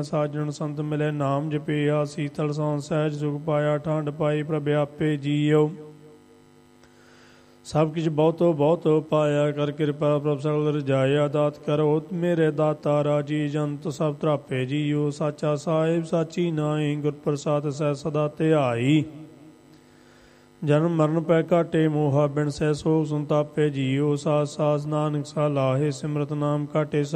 ਕੀਆਂ। ਸਾਜਣ ਸੰਤ ਮਿਲੇ ਨਾਮ ਜਪਿਆ, ਸੀਤਲ ਸੌਂ ਸਹਿਜ ਸੁਖ ਪਾਇਆ। ਠੰਡ ਪਾਈ ਪ੍ਰਭ ਆਪੇ ਜੀਓ, ਸਭ ਕਿਛ ਬਹੁਤੋ ਬਹੁਤ ਪਾਇਆ। ਕਰ ਕਿਰਪਾ ਪ੍ਰਭ ਸਗਲ ਰਜਾਇਆ, ਦਾਤ ਕਰੋ ਮੇਰੇ ਦਾਤਾ ਰਾਜੀ। ਜੰਤ ਸਭ ਤਰਾਪੇ ਜੀਓ, ਸਾਚਾ ਸਾਹਿਬ ਸਾਚੀ ਨਾਈ। ਗੁਰ ਪ੍ਰਸਾਦ ਸਹਿ ਸਦਾ ਧਿਆਈ, ਜਨਮ ਮਰਨ ਪੈ ਘਾਟੇ ਮੋਹਾ। ਬਿਨ ਸਹਿ ਸੋਗ ਸੰਤਾਪੇ ਜੀਓ, ਸਾਸ ਸਾਸ ਨਾਨਕ ਸਲਾਹੇ। ਸਿਮਰਤ ਨਾਮ ਘਾਟੇ